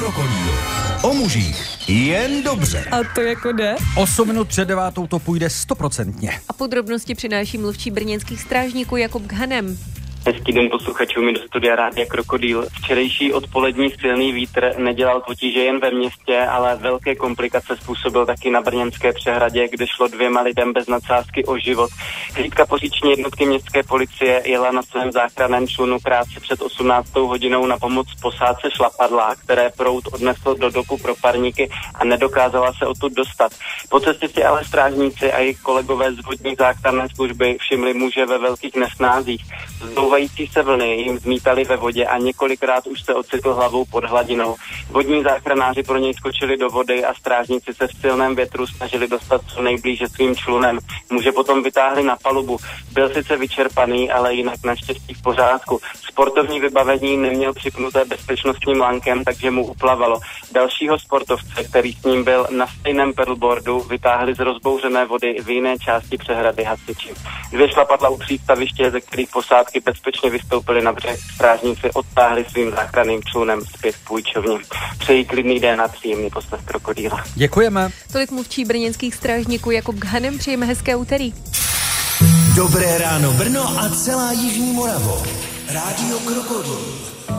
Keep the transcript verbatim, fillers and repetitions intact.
Krokodýl. O mužích jen dobře. A to jako jde? Osm minut před devátou to půjde stoprocentně. A podrobnosti přináší mluvčí brněnských strážníků Jakub Ghanem. Hezký den posluchačům do studia Rádia Krokodýl. Včerejší odpolední silný vítr nedělal potíže jen ve městě, ale velké komplikace způsobil taky na Brněnské přehradě, kde šlo dvěma lidem bez nadsázky o život. Hlídka poříční jednotky městské policie jela na svém záchranném člunu krátce před osmnáctou hodinou na pomoc posádce šlapadla, které proud odnesl do doku pro parníky a nedokázala se odtud dostat. Po cestě si ale strážníci a jejich kolegové z vodní záchranné služby všimli muže ve velkých nesnázích. Zdouvající se vlny jim zmítali ve vodě a několikrát už se ocitl hlavou pod hladinou. Vodní záchranáři pro něj skočili do vody a strážníci se v silném větru snažili dostat co nejblíže svým člunem. Muže potom vytáhli na palubu. Byl sice vyčerpaný, ale jinak naštěstí v pořádku. Sportovní vybavení neměl připnuté bezpečnostním lankem, takže mu uplavalo. Dalšího sportovce, který s ním byl na stejném pedalboardu, vytáhli z rozbouřené vody v jiné části přehrady hasiči. Dvě šlapadla u přístaviště, ze kterých posádky bezpečně vystoupili na břeh, strážníci odtáhli svým záchranným člunem zpět k půjčovně. Přeji klidný den a příjemný poslech Krokodýla. Děkujeme. Tolik mluvčí brněnských strážníků Jakub Ghanem, přejeme hezké úterý. Dobré ráno Brno a celá jižní Moravo. Rádio Krokodýl.